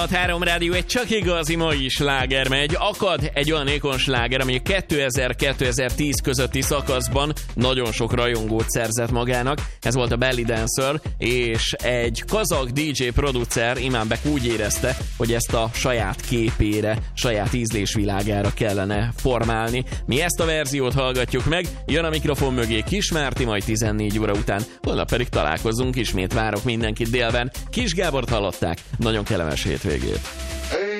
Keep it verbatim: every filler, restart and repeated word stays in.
Három rádió, egy csak igazi mai sláger megy. Akad egy olyan ékon sláger, ami kétezer-kétezer-tíz közötti szakaszban nagyon sok rajongót szerzett magának. Ez volt a Belly Dancer, és egy kazak dé dzsé producer, Imanbek úgy érezte, hogy ezt a saját képére, saját ízlésvilágára kellene formálni. Mi ezt a verziót hallgatjuk meg, jön a mikrofon mögé Kis Márti, majd tizennégy óra után, holnap pedig találkozunk, ismét várok mindenkit délben. Kis Gábort hallották, nagyon kellemes hétvégét.